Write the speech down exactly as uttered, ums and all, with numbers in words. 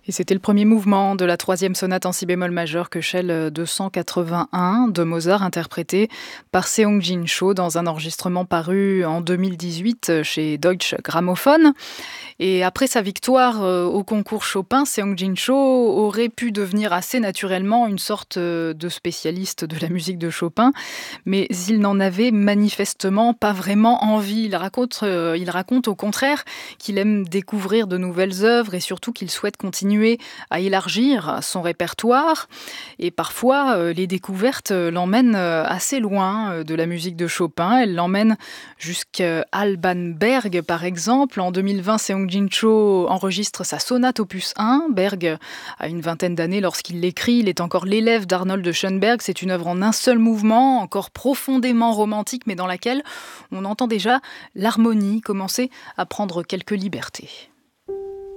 Et c'était le premier mouvement de la troisième sonate en si bémol majeur Köchel deux cent quatre-vingt-un de Mozart, interprété par Seong-Jin Cho dans un enregistrement paru en deux mille dix-huit chez Deutsche Grammophon. Et après sa victoire au concours Chopin, Seong-Jin Cho aurait pu devenir assez naturellement une sorte de spécialiste de la musique de Chopin, mais il n'en avait manifestement pas vraiment envie. Il raconte, il raconte au contraire qu'il aime découvrir de nouvelles œuvres et surtout qu'il souhaite continuer à élargir son répertoire. Et parfois, les découvertes l'emmènent assez loin de la musique de Chopin. Elles l'emmènent jusqu'à Alban Berg, par exemple. En deux mille vingt, Seong-Jin Cho enregistre sa sonate opus un. Berg a une vingtaine d'années lorsqu'il l'écrit. Il est encore l'élève d'Arnold Schoenberg. C'est une œuvre en un seul mouvement, encore profondément romantique, mais dans laquelle on entend déjà l'harmonie commencer à prendre quelques libertés.